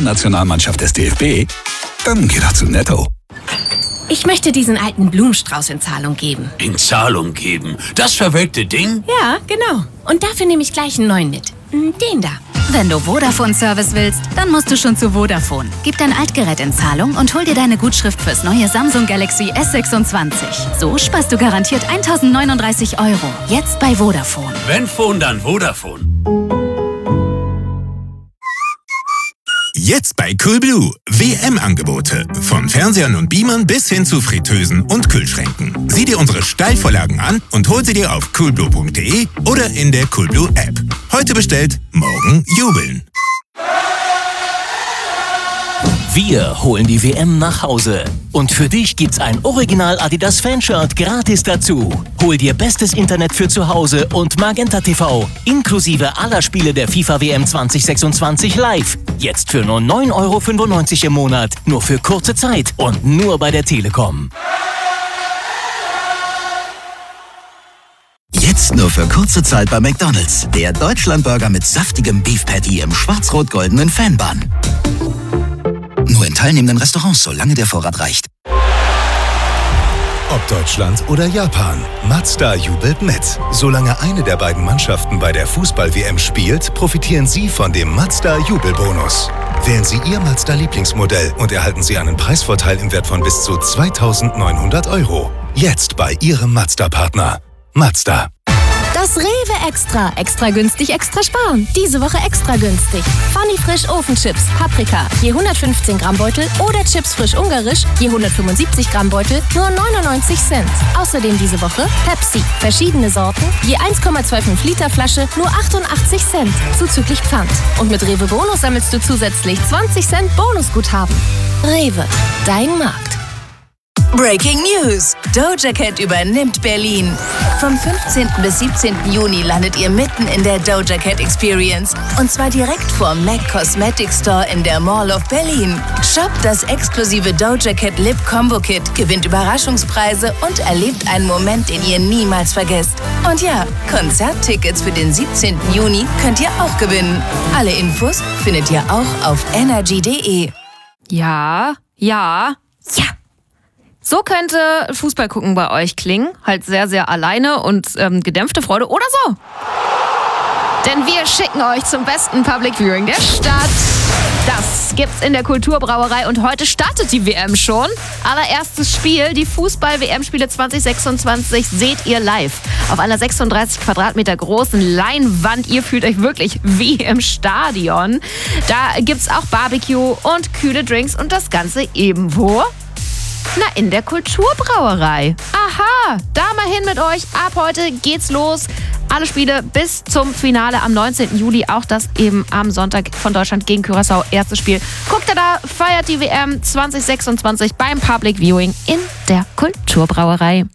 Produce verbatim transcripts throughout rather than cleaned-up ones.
Frauennationalmannschaft des D F B? Dann geh doch zu Netto. Ich möchte diesen alten Blumenstrauß in Zahlung geben. In Zahlung geben? Das verwelkte Ding? Ja, genau. Und dafür nehme ich gleich einen neuen mit. Den da. Wenn du Vodafone-Service willst, dann musst du schon zu Vodafone. Gib dein Altgerät in Zahlung und hol dir deine Gutschrift fürs neue Samsung Galaxy S sechsundzwanzig. So sparst du garantiert eintausendneununddreißig Euro. Jetzt bei Vodafone. Wenn Phone, dann Vodafone. Jetzt bei Coolblue. W M-Angebote. Von Fernsehern und Beamern bis hin zu Fritteusen und Kühlschränken. Sieh dir unsere Steilvorlagen an und hol sie dir auf coolblue punkt de oder in der Coolblue-App. Heute bestellt, morgen jubeln. Wir holen die W M nach Hause. Und für dich gibt's ein Original Adidas Fanshirt gratis dazu. Hol dir bestes Internet für zu Hause und Magenta T V, inklusive aller Spiele der FIFA W M zwanzig sechsundzwanzig live. Jetzt für nur neun Euro fünfundneunzig im Monat. Nur für kurze Zeit und nur bei der Telekom. Jetzt nur für kurze Zeit bei McDonald's. Der Deutschlandburger mit saftigem Beef Patty im schwarz-rot-goldenen Fanbun. Nur in teilnehmenden Restaurants, solange der Vorrat reicht. Ob Deutschland oder Japan, Mazda jubelt mit. Solange eine der beiden Mannschaften bei der Fußball-W M spielt, profitieren Sie von dem Mazda-Jubelbonus. Wählen Sie Ihr Mazda-Lieblingsmodell und erhalten Sie einen Preisvorteil im Wert von bis zu zweitausendneunhundert Euro. Jetzt bei Ihrem Mazda-Partner. Mazda. Das Rewe Extra. Extra günstig, extra sparen. Diese Woche extra günstig. Funny Frisch Ofenchips, Paprika, je hundertfünfzehn Gramm Beutel oder Chips frisch ungarisch, je hundertfünfundsiebzig Gramm Beutel, nur neunundneunzig Cent. Außerdem diese Woche Pepsi, verschiedene Sorten, je eins Komma fünfundzwanzig Liter Flasche, nur achtundachtzig Cent, zuzüglich Pfand. Und mit Rewe Bonus sammelst du zusätzlich zwanzig Cent Bonusguthaben. Rewe, dein Markt. Breaking News! Doja Cat übernimmt Berlin. Vom fünfzehnten bis siebzehnten Juni landet ihr mitten in der Doja Cat Experience. Und zwar direkt vor MAC Cosmetics Store in der Mall of Berlin. Shoppt das exklusive Doja Cat Lip Combo Kit, gewinnt Überraschungspreise und erlebt einen Moment, den ihr niemals vergesst. Und ja, Konzerttickets für den siebzehnten Juni könnt ihr auch gewinnen. Alle Infos findet ihr auch auf energy punkt de. Ja, ja, ja. So könnte Fußball gucken bei euch klingen. Halt sehr, sehr alleine und ähm, gedämpfte Freude oder so. Denn wir schicken euch zum besten Public Viewing der Stadt. Das gibt's in der Kulturbrauerei und heute startet die W M schon. Allererstes Spiel, die Fußball-W M-Spiele zwanzig sechsundzwanzig seht ihr live. Auf einer sechsunddreißig Quadratmeter großen Leinwand. Ihr fühlt euch wirklich wie im Stadion. Da gibt's auch Barbecue und kühle Drinks und das Ganze eben wo? Na, in der Kulturbrauerei. Aha, da mal hin mit euch. Ab heute geht's los. Alle Spiele bis zum Finale am neunzehnten Juli. Auch das eben am Sonntag von Deutschland gegen Curaçao. Erstes Spiel. Guckt ihr da, feiert die W M zwanzig sechsundzwanzig beim Public Viewing in der Kulturbrauerei.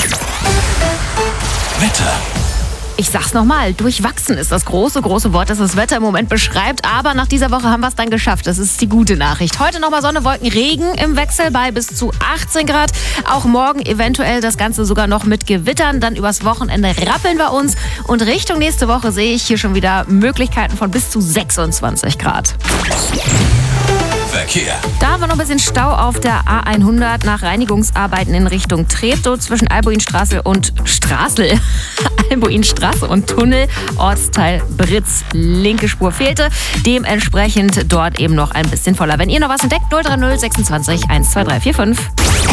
Wetter. Ich sag's nochmal, durchwachsen ist das große, große Wort, das das Wetter im Moment beschreibt. Aber nach dieser Woche haben wir es dann geschafft. Das ist die gute Nachricht. Heute nochmal Sonne, Wolken, Regen im Wechsel bei bis zu achtzehn Grad. Auch morgen eventuell das Ganze sogar noch mit Gewittern. Dann übers Wochenende rappeln wir uns. Und Richtung nächste Woche sehe ich hier schon wieder Möglichkeiten von bis zu sechsundzwanzig Grad. Verkehr. Da haben wir noch ein bisschen Stau auf der A hundert nach Reinigungsarbeiten in Richtung Treptow zwischen Albuinstraße und Straßl. Albuinstraße und Tunnel, Ortsteil Britz. Linke Spur fehlte. Dementsprechend dort eben noch ein bisschen voller. Wenn ihr noch was entdeckt, null drei null sechsundzwanzig eins zwei drei vier fünf.